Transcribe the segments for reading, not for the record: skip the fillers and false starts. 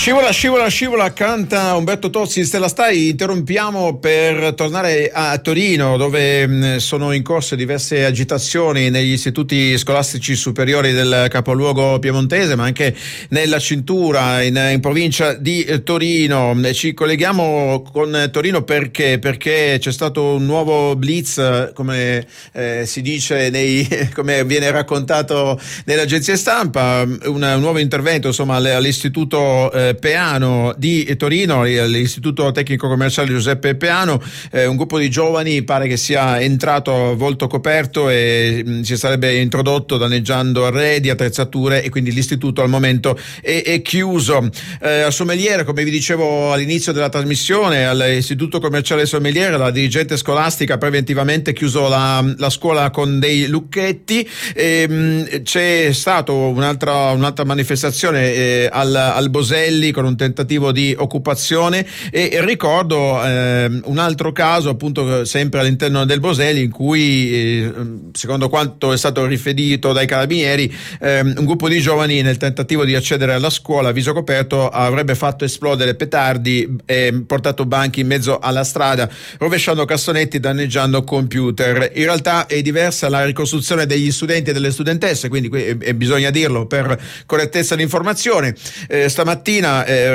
Scivola, canta Umberto Tozzi, Stella Stai. Interrompiamo per tornare a Torino, dove sono in corso diverse agitazioni negli istituti scolastici superiori del capoluogo piemontese, ma anche nella cintura in provincia di Torino. Ci colleghiamo con Torino perché c'è stato un nuovo blitz, come si dice come viene raccontato nelle agenzie stampa, un nuovo intervento insomma all'istituto Peano di Torino, l'istituto tecnico commerciale Giuseppe Peano. Un gruppo di giovani pare che sia entrato a volto coperto e si sarebbe introdotto danneggiando arredi, attrezzature, e quindi l'istituto al momento è chiuso. A Sommeliere, come vi dicevo all'inizio della trasmissione, all'istituto commerciale Sommeliere la dirigente scolastica ha preventivamente chiuso la scuola con dei lucchetti. C'è stato un'altra manifestazione al Boselli con un tentativo di occupazione, e ricordo un altro caso appunto sempre all'interno del Boselli in cui secondo quanto è stato riferito dai carabinieri un gruppo di giovani nel tentativo di accedere alla scuola a viso coperto avrebbe fatto esplodere petardi e portato banchi in mezzo alla strada, rovesciando cassonetti, danneggiando computer. In realtà è diversa la ricostruzione degli studenti e delle studentesse, quindi bisogna dirlo per correttezza di informazione. Stamattina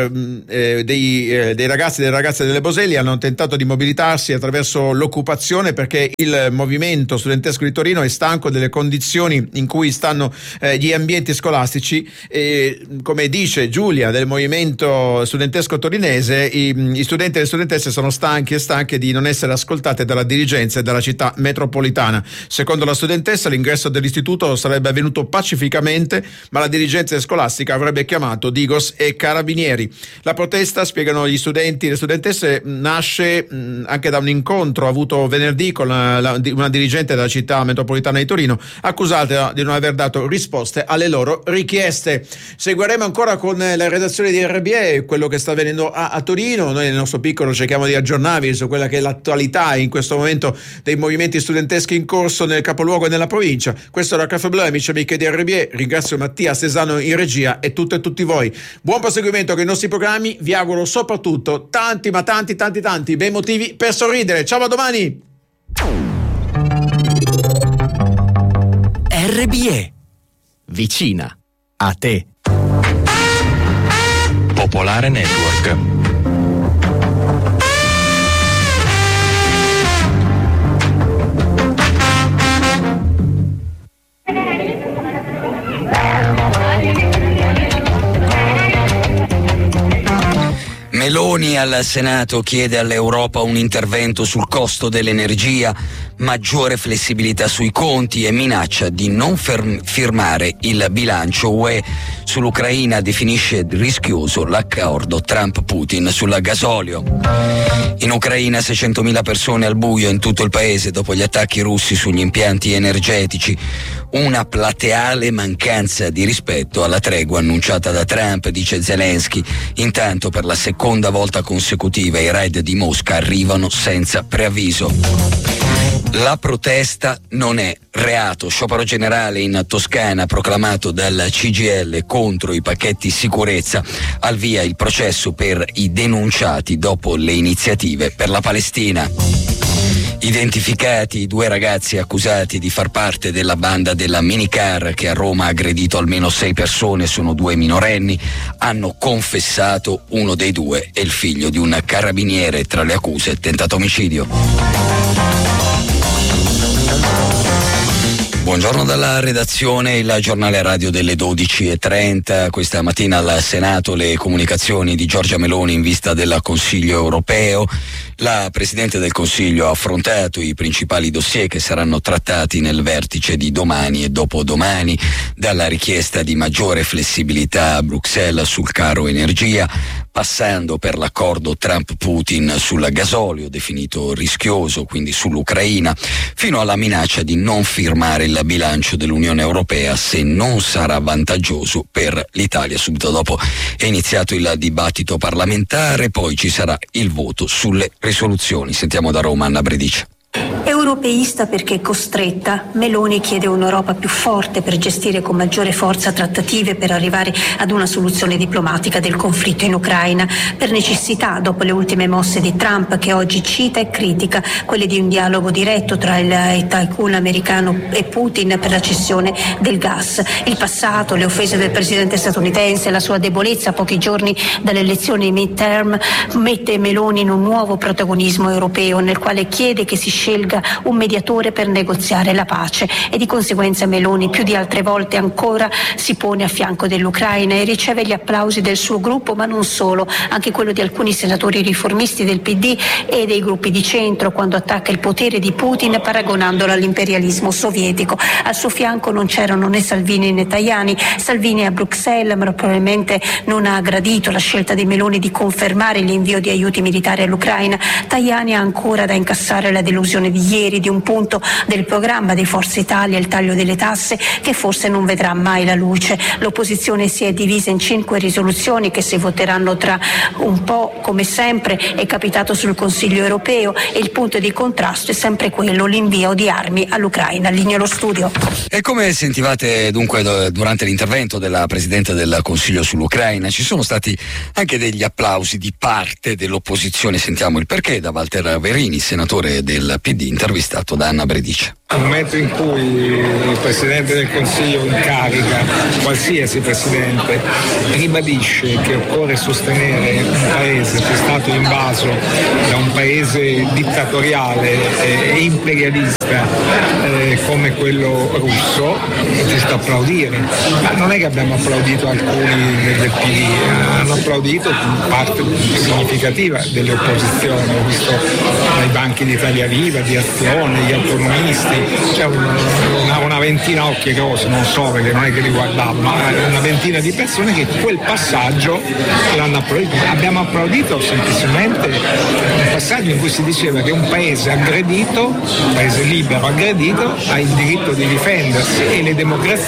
dei ragazzi e delle ragazze delle Boselli hanno tentato di mobilitarsi attraverso l'occupazione, perché il movimento studentesco di Torino è stanco delle condizioni in cui stanno gli ambienti scolastici, e come dice Giulia del movimento studentesco torinese, gli studenti e le studentesse sono stanchi e stanche di non essere ascoltate dalla dirigenza e dalla città metropolitana. Secondo la studentessa l'ingresso dell'istituto sarebbe avvenuto pacificamente, ma la dirigenza scolastica avrebbe chiamato Digos e Carabinieri. La protesta, spiegano gli studenti e le studentesse, nasce anche da un incontro avuto venerdì con una dirigente della città metropolitana di Torino, accusata di non aver dato risposte alle loro richieste. Seguiremo ancora con la redazione di RBE quello che sta avvenendo a Torino. Noi nel nostro piccolo cerchiamo di aggiornarvi su quella che è l'attualità in questo momento dei movimenti studenteschi in corso nel capoluogo e nella provincia. Questo era Caffè Blu, amici e amiche di RBE. Ringrazio Mattia Stesano in regia e tutte e tutti voi. Buon proseguimento con i nostri programmi, vi auguro soprattutto tanti bei motivi per sorridere. Ciao, a domani. RBE, vicina a te. Popolare Network. Meloni al Senato chiede all'Europa un intervento sul costo dell'energia, maggiore flessibilità sui conti e minaccia di non firmare il bilancio. UE sull'Ucraina definisce rischioso l'accordo Trump-Putin sul gasolio. In Ucraina 600.000 persone al buio in tutto il paese dopo gli attacchi russi sugli impianti energetici. Una plateale mancanza di rispetto alla tregua annunciata da Trump, dice Zelensky. Intanto per la seconda volta consecutiva i raid di Mosca arrivano senza preavviso. La protesta non è reato. Sciopero generale in Toscana proclamato dal CGIL contro i pacchetti sicurezza. Al via il processo per i denunciati dopo le iniziative per la Palestina. Identificati i 2 ragazzi accusati di far parte della banda della minicar che a Roma ha aggredito almeno 6 persone, sono 2 minorenni, hanno confessato. Uno dei 2 è il figlio di un carabiniere, tra le accuse tentato omicidio. Buongiorno dalla redazione, il giornale radio delle 12:30. Questa mattina al Senato le comunicazioni di Giorgia Meloni in vista del Consiglio europeo. La Presidente del Consiglio ha affrontato i principali dossier che saranno trattati nel vertice di domani e dopodomani, dalla richiesta di maggiore flessibilità a Bruxelles sul caro energia, passando per l'accordo Trump-Putin sul gasolio, definito rischioso, quindi sull'Ucraina, fino alla minaccia di non firmare il bilancio dell'Unione Europea se non sarà vantaggioso per l'Italia. Subito dopo è iniziato il dibattito parlamentare, poi ci sarà il voto sulle risoluzioni. Sentiamo da Roma Anna Bredice. Europeista perché è costretta, Meloni chiede un'Europa più forte per gestire con maggiore forza trattative per arrivare ad una soluzione diplomatica del conflitto in Ucraina, per necessità dopo le ultime mosse di Trump, che oggi cita e critica quelle di un dialogo diretto tra il tycoon americano e Putin per la cessione del gas. Il passato, le offese del presidente statunitense, la sua debolezza a pochi giorni dalle elezioni midterm mette Meloni in un nuovo protagonismo europeo, nel quale chiede che si scelga un mediatore per negoziare la pace, e di conseguenza Meloni più di altre volte ancora si pone a fianco dell'Ucraina e riceve gli applausi del suo gruppo, ma non solo, anche quello di alcuni senatori riformisti del PD e dei gruppi di centro, quando attacca il potere di Putin paragonandolo all'imperialismo sovietico. Al suo fianco non c'erano né Salvini né Tajani. Salvini è a Bruxelles, ma probabilmente non ha gradito la scelta di Meloni di confermare l'invio di aiuti militari all'Ucraina. Tajani ha ancora da incassare la delusione di ieri di un punto del programma di Forza Italia, il taglio delle tasse, che forse non vedrà mai la luce. L'opposizione si è divisa in 5 risoluzioni che si voteranno tra un po', come sempre è capitato sul Consiglio europeo, e il punto di contrasto è sempre quello: l'invio di armi all'Ucraina. Linea allo studio. E come sentivate dunque durante l'intervento della Presidente del Consiglio sull'Ucraina, ci sono stati anche degli applausi di parte dell'opposizione. Sentiamo il perché da Walter Verini, senatore del PD, intervistato da Anna Bredice. Nel momento in cui il Presidente del Consiglio in carica, qualsiasi Presidente, ribadisce che occorre sostenere un Paese che è stato invaso da un Paese dittatoriale e imperialista come quello russo, è giusto applaudire. Ma non è che abbiamo applaudito alcuni del PD, hanno applaudito parte significativa delle opposizioni. Ho visto dai banchi di Italia Viva, di Azione, gli autonomisti, c'è una ventina a occhi grossi, non so perché non è che li guardavo, ma una ventina di persone che quel passaggio l'hanno applaudito. Abbiamo applaudito semplicemente un passaggio in cui si diceva che un paese aggredito, un paese libero aggredito, ha il diritto di difendersi, e le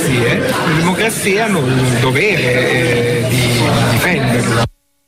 democrazie hanno il dovere di difenderlo.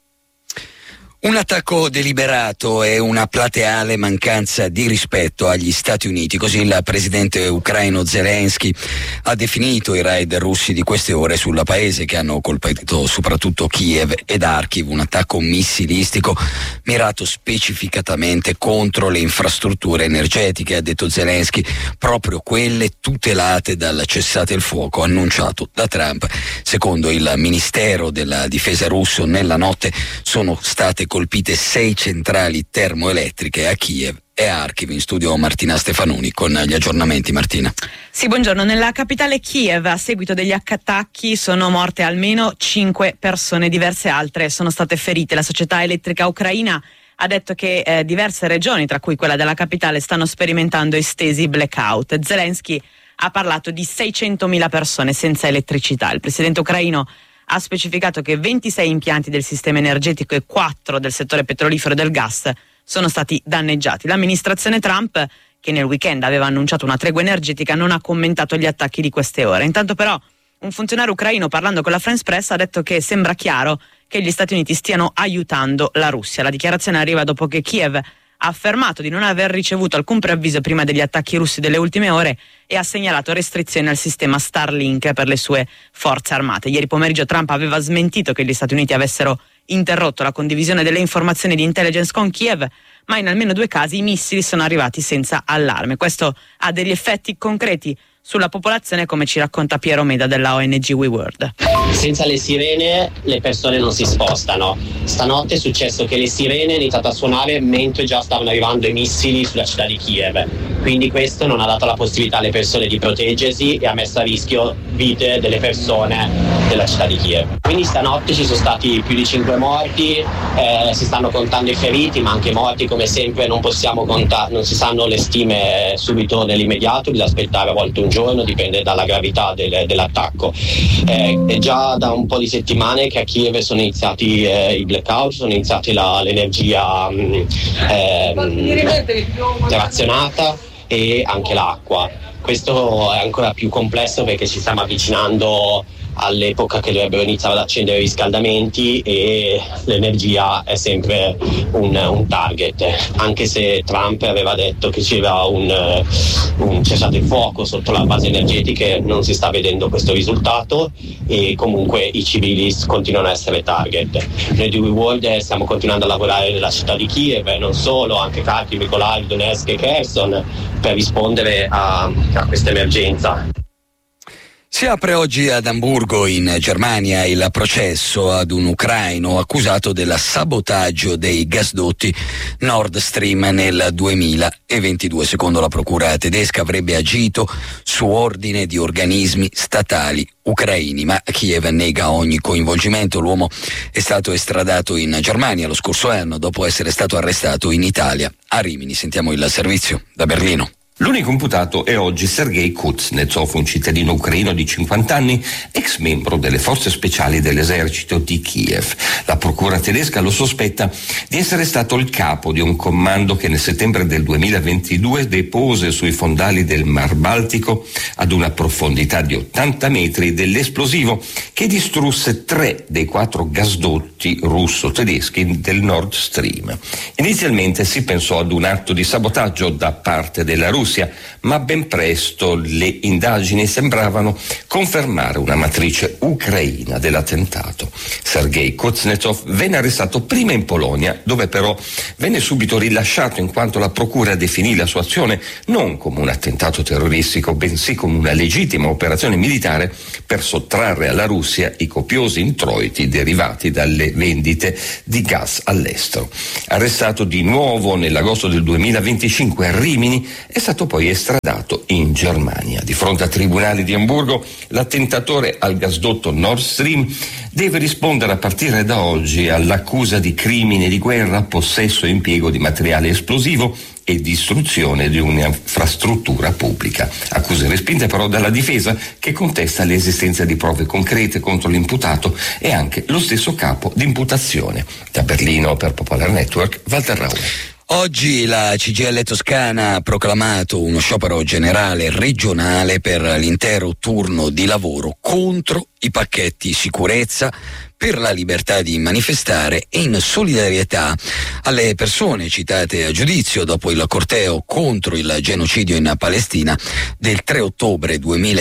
Un attacco deliberato e una plateale mancanza di rispetto agli Stati Uniti, così il presidente ucraino Zelensky ha definito i raid russi di queste ore sul paese, che hanno colpito soprattutto Kiev ed Kharkiv, un attacco missilistico mirato specificatamente contro le infrastrutture energetiche, ha detto Zelensky, proprio quelle tutelate dal cessate il fuoco annunciato da Trump. Secondo il Ministero della Difesa russo, nella notte sono state colpite 6 centrali termoelettriche a Kiev e a Kharkiv. In studio Martina Stefanoni con gli aggiornamenti. Martina. Sì, buongiorno. Nella capitale Kiev, a seguito degli attacchi, sono morte almeno 5 persone, diverse altre sono state ferite. La società elettrica ucraina ha detto che diverse regioni, tra cui quella della capitale, stanno sperimentando estesi blackout. Zelensky ha parlato di 600.000 persone senza elettricità. Il presidente ucraino ha specificato che 26 impianti del sistema energetico e 4 del settore petrolifero e del gas sono stati danneggiati. L'amministrazione Trump, che nel weekend aveva annunciato una tregua energetica, non ha commentato gli attacchi di queste ore. Intanto però un funzionario ucraino, parlando con la France Press, ha detto che sembra chiaro che gli Stati Uniti stiano aiutando la Russia. La dichiarazione arriva dopo che Kiev ha affermato di non aver ricevuto alcun preavviso prima degli attacchi russi delle ultime ore e ha segnalato restrizioni al sistema Starlink per le sue forze armate. Ieri pomeriggio Trump aveva smentito che gli Stati Uniti avessero interrotto la condivisione delle informazioni di intelligence con Kiev, ma in almeno 2 casi i missili sono arrivati senza allarme. Questo ha degli effetti concreti sulla popolazione, come ci racconta Piero Meda della ONG We World. Senza le sirene le persone non si spostano. Stanotte è successo che le sirene hanno iniziato a suonare mentre già stavano arrivando i missili sulla città di Kiev, quindi questo non ha dato la possibilità alle persone di proteggersi e ha messo a rischio vite delle persone della città di Kiev. Quindi stanotte ci sono stati più di 5 morti, si stanno contando i feriti, ma anche morti come sempre non possiamo contare, non si sanno le stime subito nell'immediato, bisogna aspettare a volte un giorno, dipende dalla gravità dell'attacco. È già da un po' di settimane che a Kiev sono iniziati i blackout, sono iniziati l'energia razionata e anche l'acqua. Questo è ancora più complesso perché ci stiamo avvicinando all'epoca che dovrebbero iniziare ad accendere i riscaldamenti e l'energia è sempre un target, anche se Trump aveva detto che c'era un cessate il fuoco sotto la base energetica, non si sta vedendo questo risultato e comunque i civili continuano a essere target. Noi di WeWorld stiamo continuando a lavorare nella città di Kiev, non solo, anche Kharkiv, Mykolaiv, Donetsk e Kherson, per rispondere a questa emergenza. Si apre oggi ad Amburgo, in Germania, il processo ad un ucraino accusato del sabotaggio dei gasdotti Nord Stream nel 2022. Secondo la procura tedesca avrebbe agito su ordine di organismi statali ucraini, ma Kiev nega ogni coinvolgimento. L'uomo è stato estradato in Germania lo scorso anno dopo essere stato arrestato in Italia, a Rimini. Sentiamo il servizio da Berlino. L'unico imputato è oggi Sergei Kuznetsov, un cittadino ucraino di 50 anni, ex membro delle forze speciali dell'esercito di Kiev. La procura tedesca lo sospetta di essere stato il capo di un comando che nel settembre del 2022 depose sui fondali del Mar Baltico ad una profondità di 80 metri dell'esplosivo che distrusse 3 dei 4 gasdotti russo-tedeschi del Nord Stream. Inizialmente si pensò ad un atto di sabotaggio da parte della Russia, ma ben presto le indagini sembravano confermare una matrice ucraina dell'attentato. Sergei Kuznetsov venne arrestato prima in Polonia, dove però venne subito rilasciato in quanto la procura definì la sua azione non come un attentato terroristico, bensì come una legittima operazione militare per sottrarre alla Russia i copiosi introiti derivati dalle vendite di gas all'estero. Arrestato di nuovo nell'agosto del 2025 a Rimini, è stato poi estradato in Germania. Di fronte a tribunali di Amburgo, l'attentatore al gasdotto Nord Stream deve rispondere a partire da oggi all'accusa di crimine di guerra, possesso e impiego di materiale esplosivo e distruzione di un'infrastruttura pubblica. Accuse respinte però dalla difesa, che contesta l'esistenza di prove concrete contro l'imputato e anche lo stesso capo di imputazione. Da Berlino per Popolar Network, Walter Raue. Oggi la CGIL Toscana ha proclamato uno sciopero generale regionale per l'intero turno di lavoro contro i pacchetti sicurezza, per la libertà di manifestare e in solidarietà alle persone citate a giudizio dopo il corteo contro il genocidio in Palestina del 3 ottobre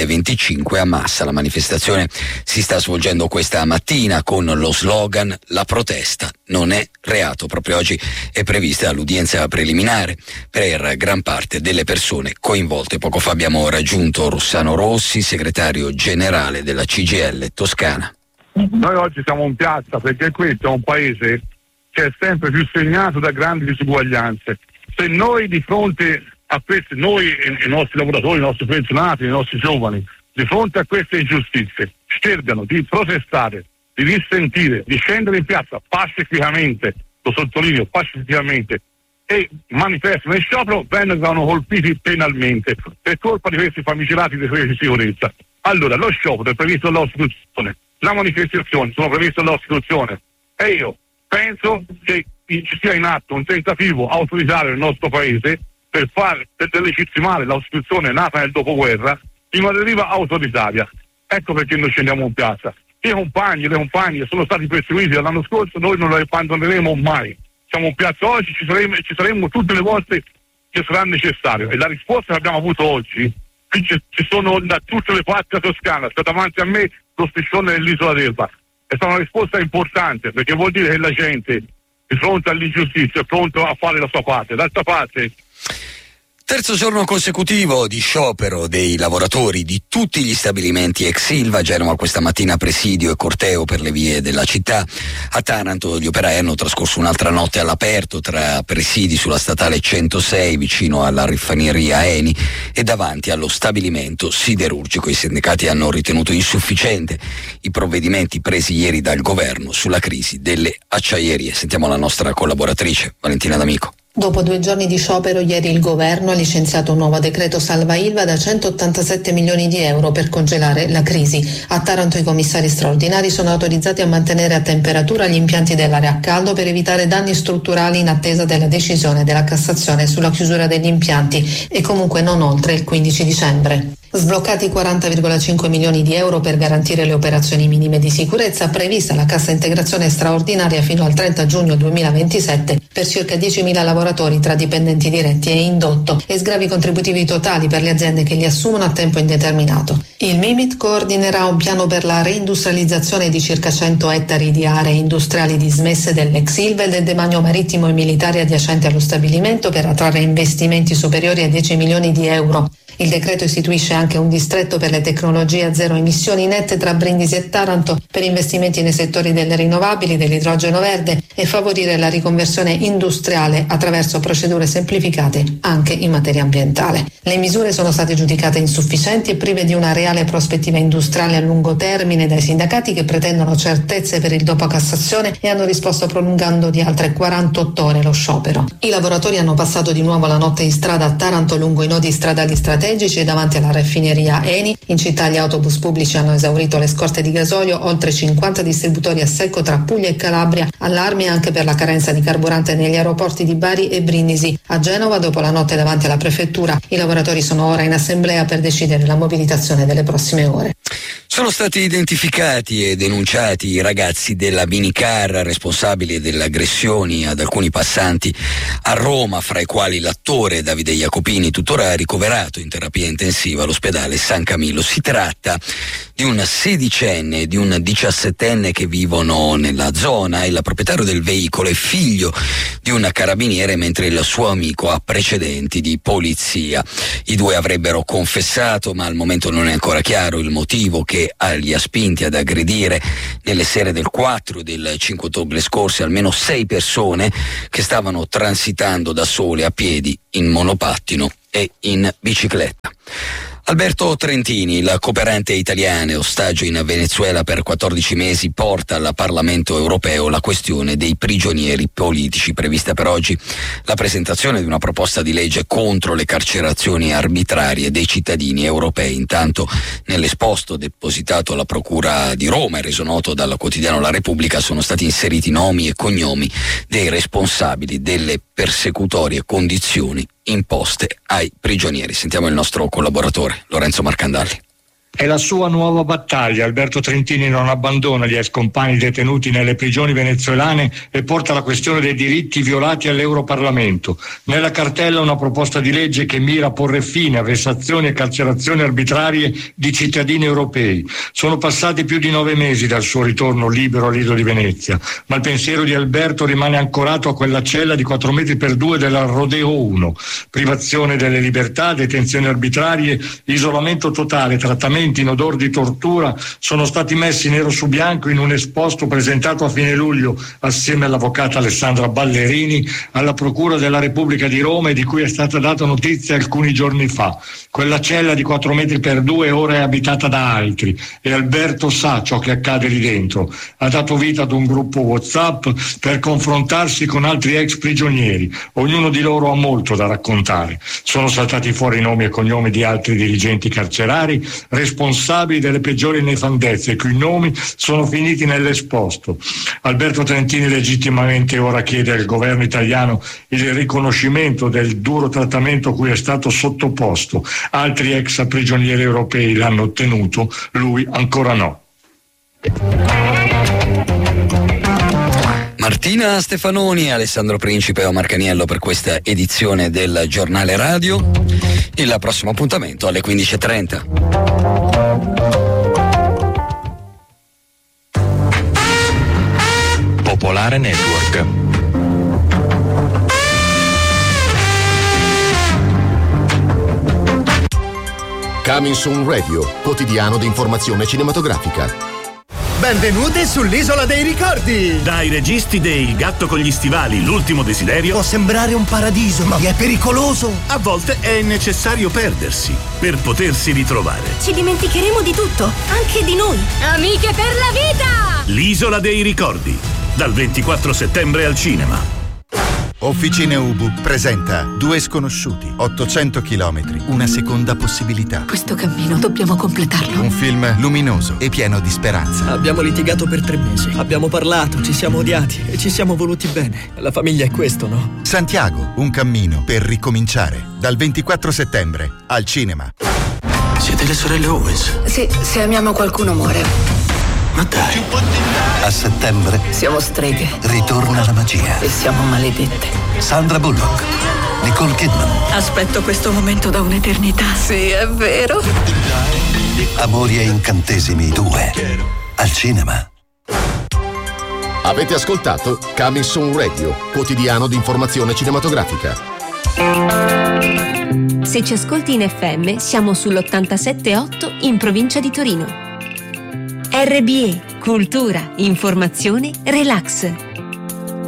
2025 a Massa. La manifestazione si sta svolgendo questa mattina con lo slogan "La protesta non è reato". Proprio oggi è prevista l'udienza preliminare per gran parte delle persone coinvolte. Poco fa abbiamo raggiunto Rossano Rossi, segretario generale della CGIL Toscana. Noi oggi siamo in piazza perché questo è un paese che è sempre più segnato da grandi disuguaglianze. Se noi di fronte a queste, noi i nostri lavoratori, i nostri pensionati, i nostri giovani, di fronte a queste ingiustizie scelgano di protestare, di dissentire, di scendere in piazza pacificamente, lo sottolineo, pacificamente, e manifestano in sciopero, vengono colpiti penalmente per colpa di questi famigerati decreti di sicurezza. Allora, lo sciopero è previsto dalla Costituzione, la manifestazione sono previste dalla Costituzione e io penso che ci sia in atto un tentativo autoritario nel nostro paese per delegittimare la Costituzione nata nel dopoguerra in una deriva autoritaria. Ecco perché noi scendiamo in piazza. I compagni e le compagne sono stati perseguiti l'anno scorso, noi non lo abbandoneremo mai. Siamo in piazza oggi, ci saremo tutte le volte che sarà necessario, e la risposta che abbiamo avuto oggi, qui ci sono da tutte le parti della Toscana, sta davanti a me lo striscione dell'isola d'Elba. È stata una risposta importante perché vuol dire che la gente di fronte all'ingiustizia è pronta a fare la sua parte. D'altra parte, terzo giorno consecutivo di sciopero dei lavoratori di tutti gli stabilimenti ex Ilva. Genova questa mattina presidio e corteo per le vie della città. A Taranto gli operai hanno trascorso un'altra notte all'aperto tra presidi sulla statale 106 vicino alla raffineria Eni e davanti allo stabilimento siderurgico. I sindacati hanno ritenuto insufficiente i provvedimenti presi ieri dal governo sulla crisi delle acciaierie. Sentiamo la nostra collaboratrice Valentina D'Amico. Dopo 2 giorni di sciopero, ieri il governo ha licenziato un nuovo decreto salva Ilva da 187 milioni di euro per congelare la crisi. A Taranto i commissari straordinari sono autorizzati a mantenere a temperatura gli impianti dell'area a caldo per evitare danni strutturali in attesa della decisione della Cassazione sulla chiusura degli impianti e comunque non oltre il 15 dicembre. Sbloccati 40,5 milioni di euro per garantire le operazioni minime di sicurezza, prevista la cassa integrazione straordinaria fino al 30 giugno 2027 per circa 10.000 lavoratori tra dipendenti diretti e indotto e sgravi contributivi totali per le aziende che li assumono a tempo indeterminato. Il MIMIT coordinerà un piano per la reindustrializzazione di circa 100 ettari di aree industriali dismesse dell'ex Ilva e del demanio marittimo e militare adiacente allo stabilimento per attrarre investimenti superiori a 10 milioni di euro. Il decreto istituisce anche un distretto per le tecnologie a zero emissioni nette tra Brindisi e Taranto per investimenti nei settori delle rinnovabili, dell'idrogeno verde e favorire la riconversione industriale attraverso procedure semplificate anche in materia ambientale. Le misure sono state giudicate insufficienti e prive di una reale prospettiva industriale a lungo termine dai sindacati che pretendono certezze per il dopo Cassazione e hanno risposto prolungando di altre 48 ore lo sciopero. I lavoratori hanno passato di nuovo la notte in strada a Taranto lungo i nodi stradali strategici e davanti alla raffineria Eni. In città gli autobus pubblici hanno esaurito le scorte di gasolio, oltre 50 distributori a secco tra Puglia e Calabria, allarmi anche per la carenza di carburante negli aeroporti di Bari e Brindisi. A Genova, dopo la notte davanti alla prefettura, i lavoratori sono ora in assemblea per decidere la mobilitazione delle prossime ore. Sono stati identificati e denunciati i ragazzi della minicar responsabili delle aggressioni ad alcuni passanti a Roma, fra i quali l'attore Davide Jacopini, tuttora ricoverato in terapia intensiva all'ospedale San Camillo. Si tratta di un 16enne e di un 17enne che vivono nella zona. Il proprietario del veicolo è figlio di un carabiniere, mentre il suo amico ha precedenti di polizia. I due avrebbero confessato, ma al momento non è ancora chiaro il motivo che li ha spinti ad aggredire nelle sere del 4 e del 5 ottobre scorsi almeno 6 persone che stavano transitando da sole a piedi, in monopattino e in bicicletta. Alberto Trentini, il cooperante italiano ostaggio in Venezuela per 14 mesi, porta al Parlamento europeo la questione dei prigionieri politici. Prevista per oggi la presentazione di una proposta di legge contro le carcerazioni arbitrarie dei cittadini europei. Intanto, nell'esposto depositato alla Procura di Roma e reso noto dal quotidiano La Repubblica, sono stati inseriti nomi e cognomi dei responsabili delle persecutorie condizioni imposte ai prigionieri. Sentiamo il nostro collaboratore Lorenzo Marcandalli. È la sua nuova battaglia. Alberto Trentini non abbandona gli ex compagni detenuti nelle prigioni venezuelane e porta la questione dei diritti violati all'Europarlamento. Nella cartella una proposta di legge che mira a porre fine a vessazioni e carcerazioni arbitrarie di cittadini europei. Sono passati più di 9 mesi dal suo ritorno libero all'isola di Venezia, ma il pensiero di Alberto rimane ancorato a quella cella di 4 metri per 2 della Rodeo 1. Privazione delle libertà, detenzioni arbitrarie, isolamento totale, trattamenti in odor di tortura sono stati messi nero su bianco in un esposto presentato a fine luglio assieme all'avvocata Alessandra Ballerini alla Procura della Repubblica di Roma e di cui è stata data notizia alcuni giorni fa. Quella cella di 4 metri per 2 ora è abitata da altri e Alberto sa ciò che accade lì dentro. Ha dato vita ad un gruppo WhatsApp per confrontarsi con altri ex prigionieri. Ognuno di loro ha molto da raccontare. Sono saltati fuori nomi e cognomi di altri dirigenti carcerari responsabili delle peggiori nefandezze, i cui nomi sono finiti nell'esposto. Alberto Trentini legittimamente ora chiede al governo italiano il riconoscimento del duro trattamento cui è stato sottoposto. Altri ex prigionieri europei l'hanno ottenuto, lui ancora no. Martina Stefanoni, Alessandro Principe e Omar Caniello per questa edizione del Giornale Radio. Il prossimo appuntamento alle 15:30. Popolare Network. Coming Soon Radio, quotidiano di informazione cinematografica. Benvenute sull'Isola dei Ricordi! Dai registi de Il gatto con gli stivali, L'ultimo desiderio. Può sembrare un paradiso, ma è pericoloso. A volte è necessario perdersi per potersi ritrovare. Ci dimenticheremo di tutto, anche di noi. Amiche per la vita! L'Isola dei Ricordi, dal 24 settembre al cinema. Officine Ubu presenta Due sconosciuti, 800 chilometri, una seconda possibilità. Questo cammino dobbiamo completarlo. Un film luminoso e pieno di speranza. Abbiamo litigato per 3 mesi. Abbiamo parlato, ci siamo odiati e ci siamo voluti bene. La famiglia è questo, no? Santiago, un cammino per ricominciare. Dal 24 settembre al cinema. Siete le sorelle Owens? Sì, se amiamo qualcuno muore. Ma dai. A settembre Siamo streghe. ritorna la magia. E siamo maledette. Sandra Bullock, Nicole Kidman. Aspetto questo momento da un'eternità. Sì, è vero. Amori e incantesimi 2. Al cinema. Avete ascoltato Coming Soon Radio, quotidiano di informazione cinematografica. Se ci ascolti in FM, siamo sull'87.8 in provincia di Torino. RBE, cultura, informazione, relax.